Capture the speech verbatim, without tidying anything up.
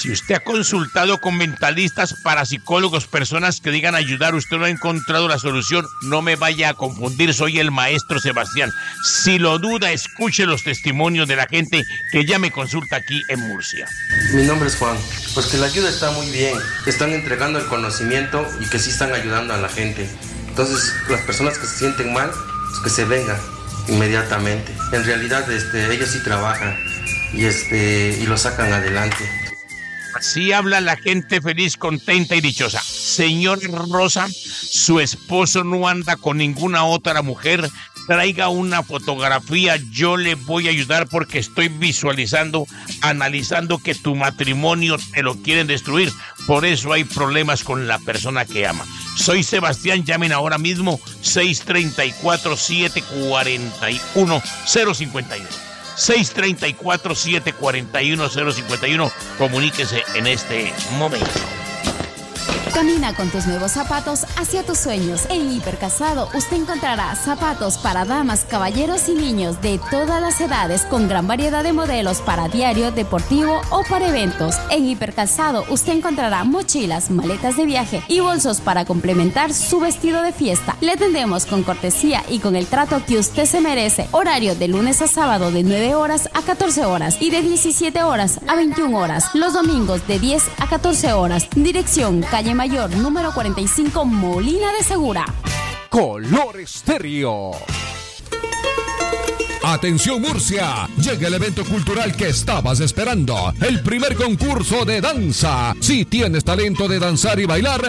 Si usted ha consultado con mentalistas, parapsicólogos, personas que digan ayudar, usted no ha encontrado la solución, no me vaya a confundir, soy el maestro Sebastián. Si lo duda, escuche los testimonios de la gente que ya me consulta aquí en Murcia. Mi nombre es Juan. Pues que la ayuda está muy bien, están entregando el conocimiento y que sí están ayudando a la gente. Entonces, las personas que se sienten mal, pues que se vengan inmediatamente. En realidad, este, ellos sí trabajan y, este, y lo sacan adelante. Así habla la gente feliz, contenta y dichosa. Señor Rosa, su esposo no anda con ninguna otra mujer. Traiga una fotografía, yo le voy a ayudar porque estoy visualizando, analizando que tu matrimonio te lo quieren destruir. Por eso hay problemas con la persona que ama. Soy Sebastián, llamen ahora mismo seis tres cuatro, siete cuatro uno, cero cinco uno. seis tres cuatro, siete cuatro uno, cero cinco uno. Comuníquese en este momento. Camina con tus nuevos zapatos hacia tus sueños. En Hipercalzado usted encontrará zapatos para damas, caballeros y niños de todas las edades con gran variedad de modelos para diario, deportivo o para eventos. En Hipercalzado usted encontrará mochilas, maletas de viaje y bolsos para complementar su vestido de fiesta. Le atendemos con cortesía y con el trato que usted se merece. Horario de lunes a sábado de nueve horas a catorce horas y de diecisiete horas a veintiuna horas. Los domingos de diez a catorce horas. Dirección Calle Mayor, número cuarenta y cinco, Molina de Segura. Color Estéreo. Atención Murcia, llega el evento cultural que estabas esperando, el primer concurso de danza. Si tienes talento de danzar y bailar,